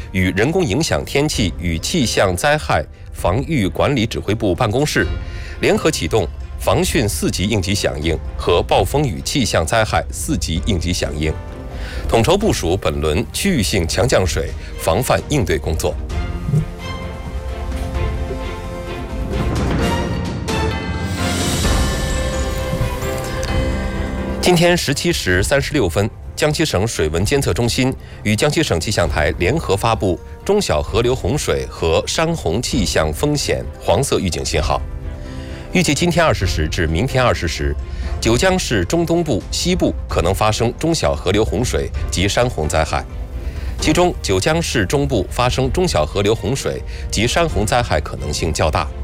与人工影响天气与气象灾害防御管理指挥部办公室联合启动防汛4级应急响应和暴风雨气象灾害4级应急响应，统筹部署本轮区域性强降水防范应对工作。今天17时36分，江西省水文监测中心与江西省气象台联合发布中小河流洪水和山洪气象风险黄色预警信号。预计今天20时至明天20时，九江市中东部、西部可能发生中小河流洪水及山洪灾害，其中九江市中部发生中小河流洪水及山洪灾害可能性较大。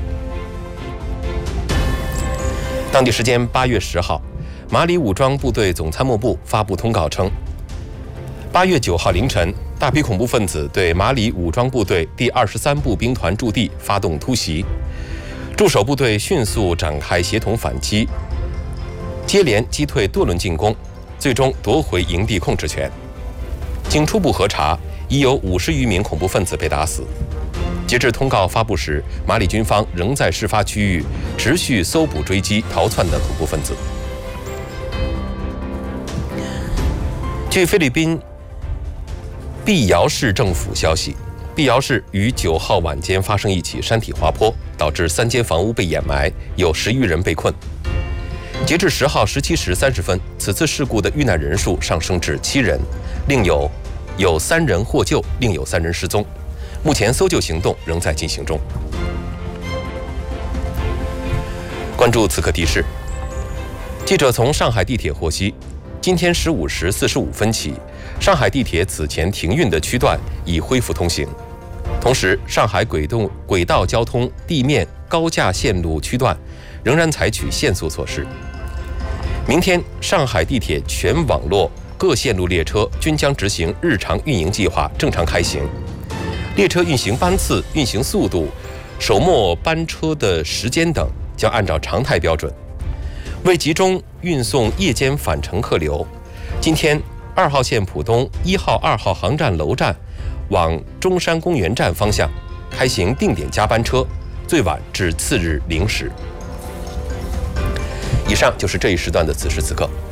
当地时间8月10号，马里武装部队总参谋部发布通告称，8月9号凌晨，大批恐怖分子对马里武装部队第23步兵团驻地发动突袭，驻守部队迅速展开协同反击，接连击退多轮进攻，最终夺回营地控制权。经初步核查，已有50余名恐怖分子被打死。截至通告发布时，马里军方仍在事发区域持续搜捕追击逃窜的恐怖分子。据菲律宾碧瑶市政府消息，碧瑶市于9号晚间发生一起山体滑坡，导致3间房屋被掩埋，有10余人被困。截至10号17时30分，此次事故的遇难人数上升至7人，另有3人获救，另有3人失踪。目前搜救行动仍在进行中。关注此刻提示，记者从上海地铁获悉，今天15时45分起，上海地铁此前停运的区段已恢复通行。同时，上海轨道交通地面高架线路区段仍然采取限速措施。明天，上海地铁全网络各线路列车均将执行日常运营计划，正常开行。列车运行班次、运行速度、首末班车的时间等将按照常态标准。为集中运送夜间返程客流，今天2号线浦东1号、2号航站楼站往中山公园站方向开行定点加班车，最晚至次日0时。以上就是这一时段的此时此刻。